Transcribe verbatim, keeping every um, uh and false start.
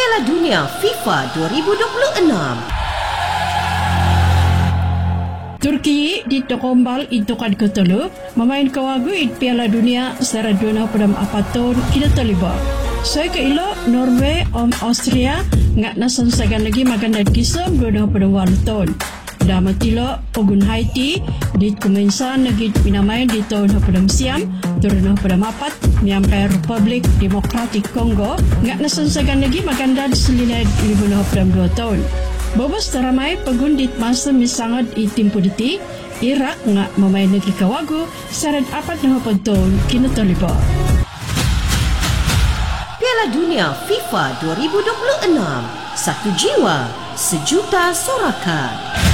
Piala Dunia FIFA dua ribu dua puluh enam. Turki di Tokombal itukan ketelu memain kawagu it Piala Dunia secara dua puluh empat tahun kita terlibat. Saya ke ilo Norway om Austria ngat nasan sagan lagi makan dan kisam dua puluh delapan tahun. Dama tilo pogun Haiti di kumensan lagi pinamain di tahun dua puluh siam dua puluh empat miampai Republik Demokratik Kongo ngat nasan sagan lagi makan dan selilai lima puluh dua tahun. Bobos teramai pegundit masa misangat i timpu detik, Irak ngak memain negeri kawagu sarat apat nama penton kini terlibat. Piala Dunia FIFA dua ribu dua puluh enam. Satu jiwa, sejuta sorakan.